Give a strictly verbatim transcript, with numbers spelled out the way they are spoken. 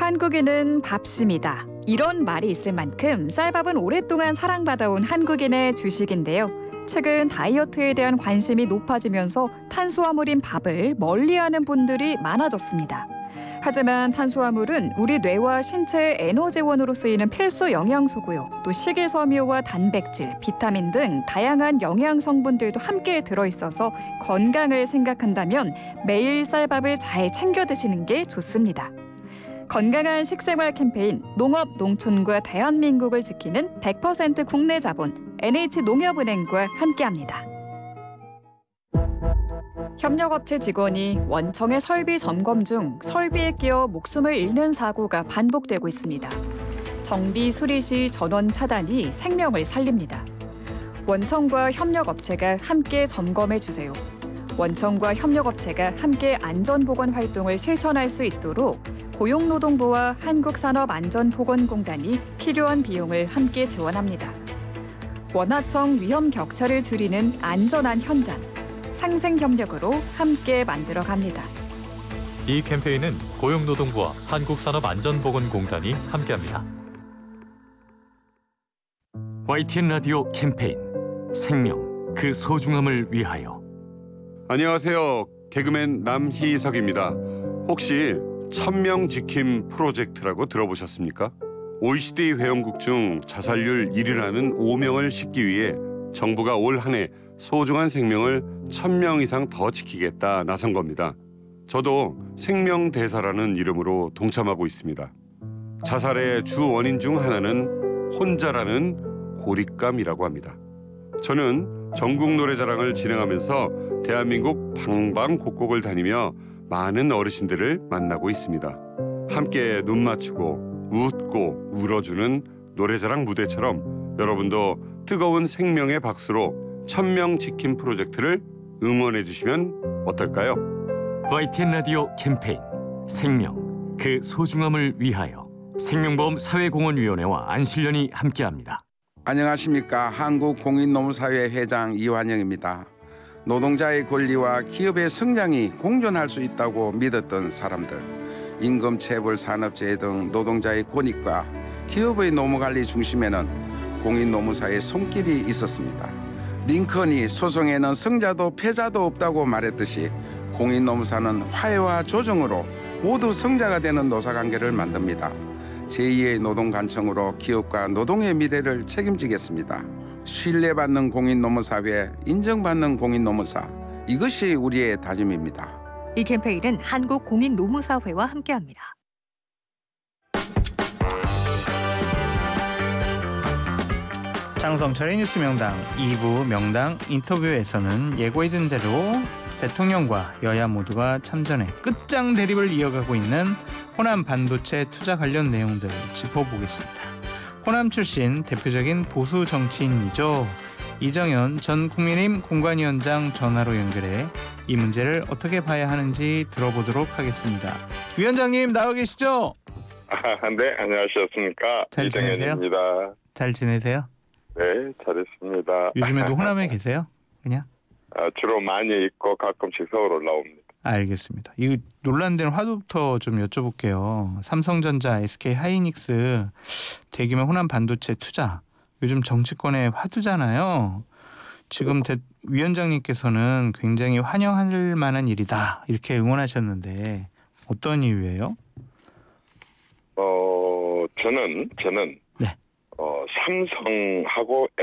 한국인은 밥심이다. 이런 말이 있을 만큼 쌀밥은 오랫동안 사랑받아온 한국인의 주식인데요. 최근 다이어트에 대한 관심이 높아지면서 탄수화물인 밥을 멀리하는 분들이 많아졌습니다. 하지만 탄수화물은 우리 뇌와 신체의 에너지원으로 쓰이는 필수 영양소고요. 또 식이섬유와 단백질, 비타민 등 다양한 영양 성분들도 함께 들어있어서 건강을 생각한다면 매일 쌀밥을 잘 챙겨 드시는 게 좋습니다. 건강한 식생활 캠페인 농업 농촌과 대한민국을 지키는 백 퍼센트 국내 자본 엔에이치농협은행과 함께합니다. 협력업체 직원이 원청의 설비 점검 중 설비에 끼어 목숨을 잃는 사고가 반복되고 있습니다. 정비 수리 시 전원 차단이 생명을 살립니다. 원청과 협력업체가 함께 점검해 주세요. 원청과 협력업체가 함께 안전보건 활동을 실천할 수 있도록 고용노동부와 한국산업안전보건공단이 필요한 비용을 함께 지원합니다. 원하청 위험 격차를 줄이는 안전한 현장, 상생협력으로 함께 만들어갑니다. 이 캠페인은 고용노동부와 한국산업안전보건공단이 함께합니다. 와이티엔 라디오 캠페인 생명, 그 소중함을 위하여. 안녕하세요. 개그맨 남희석입니다. 혹시 천명 지킴 프로젝트라고 들어보셨습니까? 오이시디 회원국 중 자살률 일 위라는 오명을 싣기 위해 정부가 올 한 해 소중한 생명을 천 명 이상 더 지키겠다 나선 겁니다. 저도 생명대사라는 이름으로 동참하고 있습니다. 자살의 주 원인 중 하나는 혼자라는 고립감이라고 합니다. 저는 전국 노래자랑을 진행하면서 대한민국 방방곡곡을 다니며 많은 어르신들을 만나고 있습니다. 함께 눈 맞추고 웃고 울어주는 노래자랑 무대처럼 여러분도 뜨거운 생명의 박수로 천명 지킴 프로젝트를 응원해 주시면 어떨까요? 와이티엔 라디오 캠페인 생명, 그 소중함을 위하여 생명보험 사회공헌위원회와 안실련이 함께합니다. 안녕하십니까. 한국공인노무사회 회장 이완영입니다. 노동자의 권리와 기업의 성장이 공존할 수 있다고 믿었던 사람들, 임금 체불 산업재해 등 노동자의 권익과 기업의 노무관리 중심에는 공인노무사의 손길이 있었습니다. 링컨이 소송에는 승자도 패자도 없다고 말했듯이 공인노무사는 화해와 조정으로 모두 성자가 되는 노사관계를 만듭니다. 제이의 노동관청으로 기업과 노동의 미래를 책임지겠습니다. 신뢰받는 공인노무사회, 인정받는 공인노무사, 이것이 우리의 다짐입니다. 이 캠페인은 한국공인노무사회와 함께합니다. 장성철의 뉴스 명당 이 부 명당 인터뷰에서는 예고해둔 대로 대통령과 여야 모두가 참전해 끝장 대립을 이어가고 있는 호남 반도체 투자 관련 내용들 짚어보겠습니다. 호남 출신 대표적인 보수 정치인이죠. 이정현 전 국민의힘 공관위원장 전화로 연결해 이 문제를 어떻게 봐야 하는지 들어보도록 하겠습니다. 위원장님 나와 계시죠? 아, 네, 안녕하셨습니까? 잘 지내세요? 이정현입니다. 잘 지내세요? 네, 잘했습니다. 요즘에도 호남에 계세요? 그냥? 아, 주로 많이 있고 가끔씩 서울 올라옵니다. 알겠습니다. 이 논란된 화두부터 좀 여쭤볼게요. 삼성전자, 에스케이하이닉스 대규모 호남 반도체 투자 요즘 정치권의 화두잖아요. 지금 대, 위원장님께서는 굉장히 환영할 만한 일이다 이렇게 응원하셨는데 어떤 이유예요? 어, 저는 저는 네. 어, 삼성하고